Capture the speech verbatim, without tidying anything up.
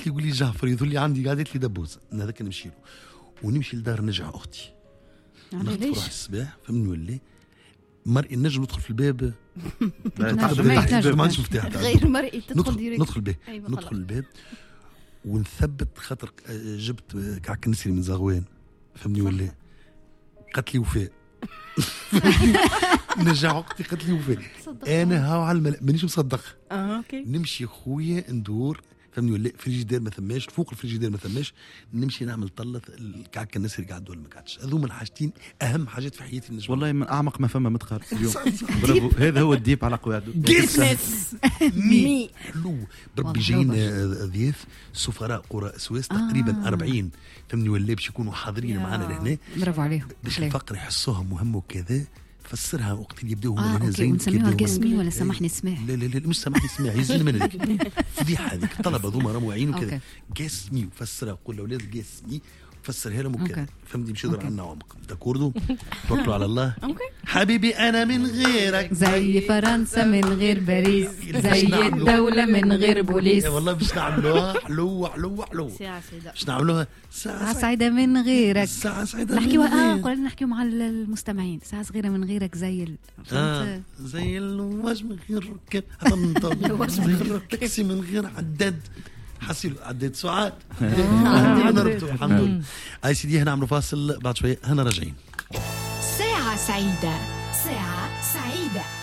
لي يقول لي جعفر يظل لي عندي قعدت لي دبوس هذاك نمشي له ونمشي لدار نجع اختي نخطف روح الصباح فمن ولي مرئي نجم ندخل في الباب ما عندش مفتاح غير مرئي تدخل ديريكت ندخل الباب ندخل الباب ونثبت خاطر جبت كعك نسري من زغوان فهمني ولا قالت لي وفاء نرجع وقتي قالت لي وفاء انا هاو على الملا مانيش مصدق اه اوكي نمشي خويا ندور فهمني ولا فريجيدير ما ثماش فوق الفريجيدير ما ثماش نمشي نعمل طلة الكعك الناس اللي قاعد ولا ما قعدش هذو من الحاجتين اهم حاجات في حياتي نجم والله من اعمق ما فما متقار اليوم برافو هذا هو الديب على قواعده جسمس مي حلو بربي جايين ضياف سفراء قراء سويس تقريبا أربعين فهمني ولا باش يكونوا حاضرين معنا لهنا برافو عليهم باش الفقر يحسوها مهم وكذا فسرها وقت اللي يبداو هما هنا زين ونسميوها قسمي ولا سامحني اسمح لا لا لا مش سامحني اسمح يزين من هذيك فضيحه هذيك الطلبه ذوما راهم واعيين وكذا قسمي وفسرها قول لاولاد قسمي فسرها لهم وكذا فهمتني مش يقدر عنا عمق داكوردو توكلوا على الله حبيبي انا من غيرك زي فرنسا من غير باريس زي الدوله من غير بوليس والله باش نعملوها حلوه حلوه حلوه ساعه سعيده باش نعملوها ساعه سعيده من غيرك ساعه سعيده نحكيوا اه قلنا نحكيوا مع المستمعين ساعه صغيره من غيرك زي ال... آه زي الواج من غير ركاب هذا من زي التاكسي من غير عداد حسيل عديت ساعات نربطوا الحمد لله. اي سيدي هنعملوا فاصل بعد شويه هنا راجعين. ساعة سعيدة ساعة سعيدة.